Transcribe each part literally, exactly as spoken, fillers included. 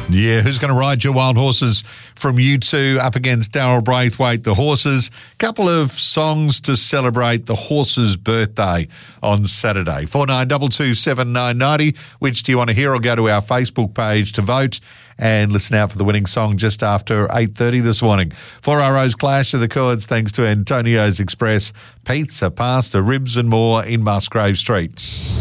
Yeah, who's going to ride your wild horses from you two up against Daryl Braithwaite? The horses. Couple of songs to celebrate the horse's birthday on Saturday. four nine two two seven nine nine zero. Which do you want to hear? Or go to our Facebook page to vote and listen out for the winning song just after eight thirty this morning. four R O's Clash of the Chords, thanks to Antonio's Express. Pizza, pasta, ribs and more in Musgrave Streets.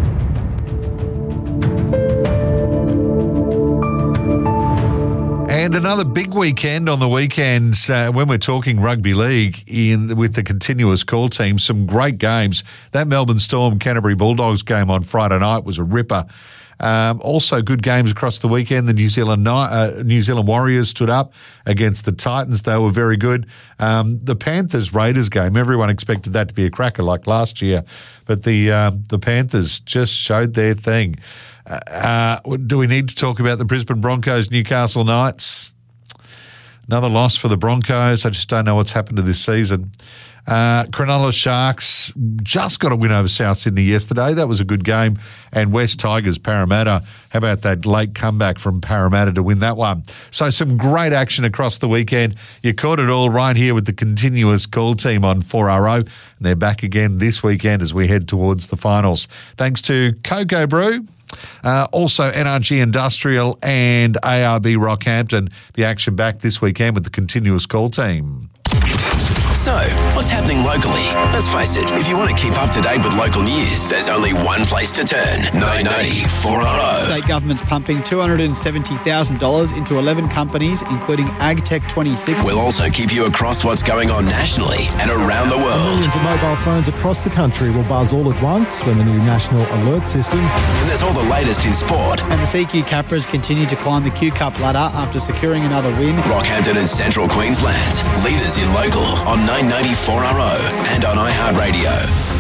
And another big weekend on the weekends uh, when we're talking rugby league in with the continuous call team. Some great games. That Melbourne Storm Canterbury Bulldogs game on Friday night was a ripper. Um, also good games across the weekend. The New Zealand uh, New Zealand Warriors stood up against the Titans. They were very good. Um, the Panthers-Raiders game, everyone expected that to be a cracker like last year, but the uh, the Panthers just showed their thing. Uh, do we need to talk about the Brisbane Broncos, Newcastle Knights? Another loss for the Broncos. I just don't know what's happened to this season. Uh, Cronulla Sharks just got a win over South Sydney yesterday. That was a good game. And West Tigers, Parramatta. How about that late comeback from Parramatta to win that one? So some great action across the weekend. You caught it all right here with the continuous call team on four R O. And they're back again this weekend as we head towards the finals. Thanks to Cocoa Brew. Uh, also, N R G Industrial and A R B Rockhampton, the action back this weekend with the continuous call team. So, what's happening locally? Let's face it, if you want to keep up to date with local news, there's only one place to turn. nine ninety four R O. State government's pumping two hundred seventy thousand dollars into eleven companies, including AgTech twenty-six. We'll also keep you across what's going on nationally and around the world. Millions of mobile phones across the country will buzz all at once when the new national alert system. And there's all the latest in sport. And the C Q Capras continue to climb the Q Cup ladder after securing another win. Rockhampton and Central Queensland, leaders in local on nine ninety four R O and on iHeartRadio.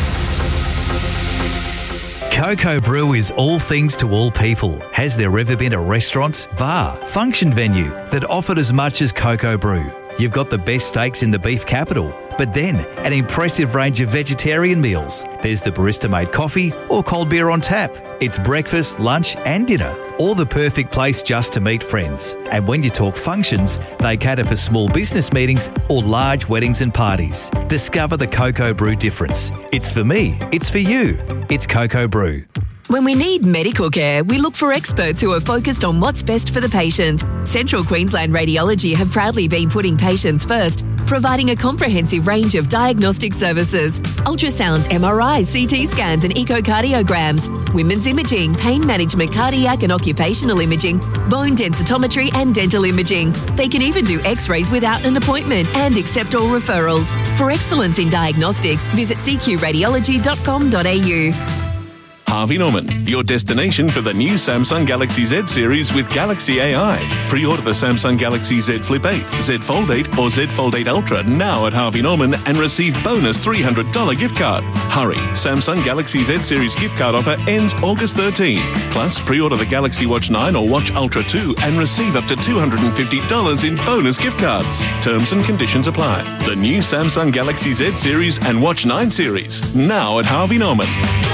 Cocoa Brew is all things to all people. Has there ever been a restaurant, bar, function venue that offered as much as Cocoa Brew? You've got the best steaks in the beef capital, but then an impressive range of vegetarian meals. There's the barista-made coffee or cold beer on tap. It's breakfast, lunch and dinner, or the perfect place just to meet friends. And when you talk functions, they cater for small business meetings or large weddings and parties. Discover the Cocoa Brew difference. It's for me, it's for you. It's Cocoa Brew. When we need medical care, we look for experts who are focused on what's best for the patient. Central Queensland Radiology have proudly been putting patients first, providing a comprehensive range of diagnostic services: ultrasounds, M R Is, C T scans and echocardiograms, women's imaging, pain management, cardiac and occupational imaging, bone densitometry and dental imaging. They can even do x-rays without an appointment and accept all referrals. For excellence in diagnostics, visit c q radiology dot com dot a u. Harvey Norman, your destination for the new Samsung Galaxy Z series with Galaxy A I. Pre-order the Samsung Galaxy Z Flip eight, Z Fold eight or Z Fold eight Ultra now at Harvey Norman and receive bonus three hundred dollars gift card. Hurry, Samsung Galaxy Z series gift card offer ends August thirteenth. Plus, pre-order the Galaxy Watch nine or Watch Ultra two and receive up to two hundred fifty dollars in bonus gift cards. Terms and conditions apply. The new Samsung Galaxy Z series and Watch nine series now at Harvey Norman.